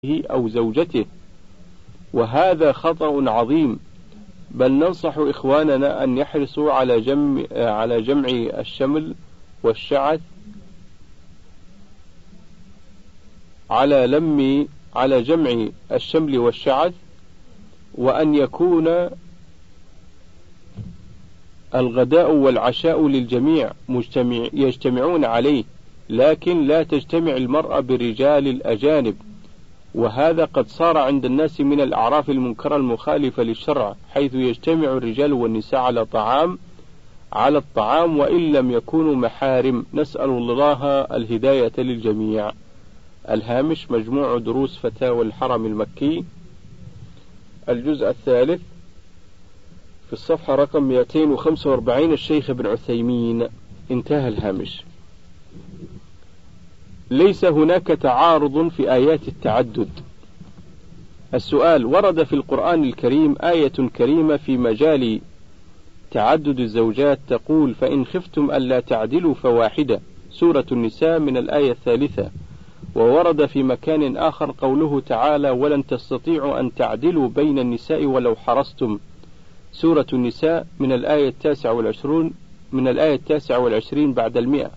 أو زوجته، وهذا خطأ عظيم. بل ننصح إخواننا أن يحرصوا على جمع الشمل والشعث، على جمع الشمل والشعث، وأن يكون الغداء والعشاء للجميع يجتمعون عليه، لكن لا تجتمع المرأة بالرجال الأجانب، وهذا قد صار عند الناس من الأعراف المنكرة المخالفة للشرع، حيث يجتمع الرجال والنساء على الطعام وإن لم يكونوا محارم. نسأل الله الهداية للجميع. الهامش: مجموع دروس فتاوى الحرم المكي، الجزء الثالث، في الصفحة رقم 245، الشيخ ابن عثيمين. انتهى الهامش. ليس هناك تعارض في آيات التعدد. السؤال: ورد في القرآن الكريم آية كريمة في مجال تعدد الزوجات تقول: فإن خفتم ألا تعدلوا فواحدة، سورة النساء من الآية 3. وورد في مكان آخر قوله تعالى: ولن تستطيعوا أن تعدلوا بين النساء ولو حرصتم، سورة النساء من الآية 29 بعد 100.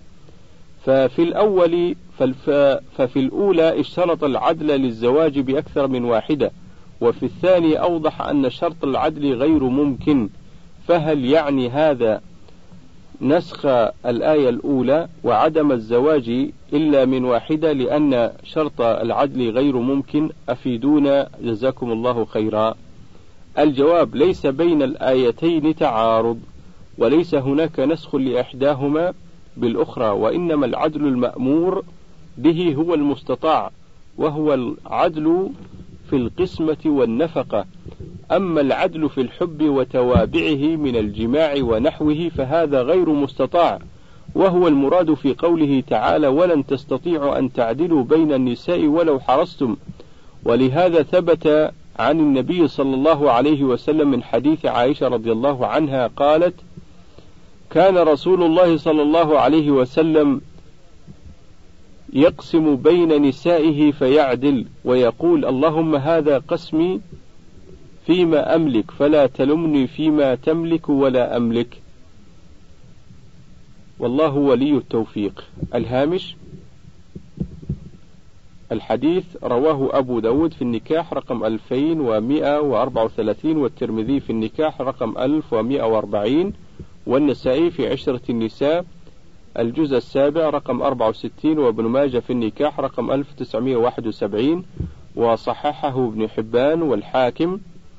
ففي الأولى اشترط العدل للزواج بأكثر من واحدة، وفي الثاني أوضح أن شرط العدل غير ممكن. فهل يعني هذا نسخ الآية الأولى وعدم الزواج إلا من واحدة لأن شرط العدل غير ممكن؟ أفيدونا جزاكم الله خيرا. الجواب: ليس بين الآيتين تعارض، وليس هناك نسخ لإحداهما بالأخرى، وإنما العدل المأمور به هو المستطاع، وهو العدل في القسمة والنفقة. أما العدل في الحب وتوابعه من الجماع ونحوه فهذا غير مستطاع، وهو المراد في قوله تعالى: ولن تستطيعوا أن تعدلوا بين النساء ولو حرصتم. ولهذا ثبت عن النبي صلى الله عليه وسلم من حديث عائشة رضي الله عنها قالت: كان رسول الله صلى الله عليه وسلم يقسم بين نسائه فيعدل ويقول: اللهم هذا قسمي فيما أملك فلا تلمني فيما تملك ولا أملك، والله ولي التوفيق. الهامش: الحديث رواه أبو داود في النكاح رقم 2134، والترمذي في النكاح رقم 1140، والنسائي في عشرة النساء الجزء السابع رقم 64، وابن ماجه في النكاح رقم 1971، وصححه ابن حبان والحاكم.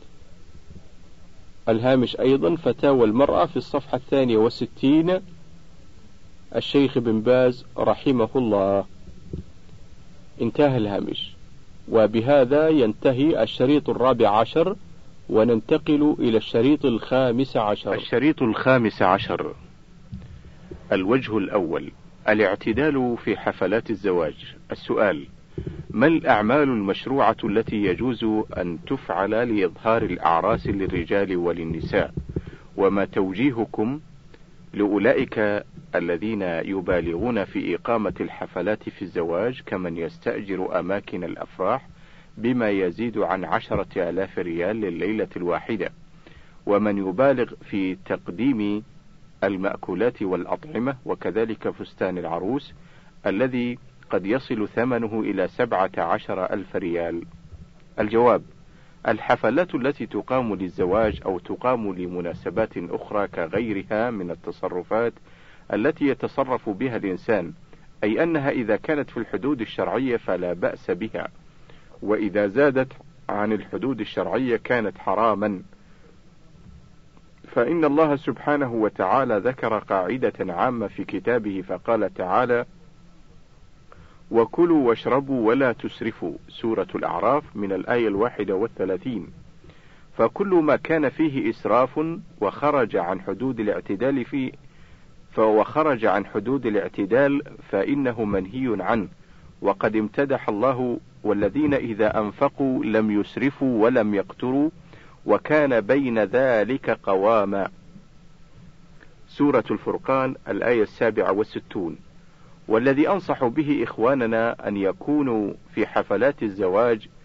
الهامش أيضا: فتاوى المرأة في الصفحة 62، الشيخ بن باز رحمه الله. انتهى الهامش. وبهذا ينتهي الشريط 14، وننتقل إلى الشريط 15. الشريط 15. الوجه الأول: الاعتدال في حفلات الزواج. السؤال: ما الأعمال المشروعة التي يجوز أن تفعل لإظهار الأعراس للرجال وللنساء؟ وما توجيهكم لأولئك الذين يبالغون في إقامة الحفلات في الزواج كمن يستأجر أماكن الأفراح بما يزيد عن 10,000 ريال لليلة الواحدة، ومن يبالغ في تقديم المأكولات والأطعمة، وكذلك فستان العروس الذي قد يصل ثمنه إلى 17,000 ريال؟ الجواب: الحفلات التي تقام للزواج أو تقام لمناسبات أخرى كغيرها من التصرفات التي يتصرف بها الإنسان، أي أنها إذا كانت في الحدود الشرعية فلا بأس بها، وإذا زادت عن الحدود الشرعية كانت حراما. فإن الله سبحانه وتعالى ذكر قاعدة عامة في كتابه فقال تعالى: وكلوا واشربوا ولا تسرفوا، سورة الأعراف من الآية 31. فكل ما كان فيه إسراف وخرج عن حدود الاعتدال فإنه منهي عنه. وقد امتدح الله: والذين إذا أنفقوا لم يسرفوا ولم يقتروا وكان بين ذلك قواما، سورة الفرقان الآية 67. والذي أنصح به إخواننا أن يكونوا في حفلات الزواج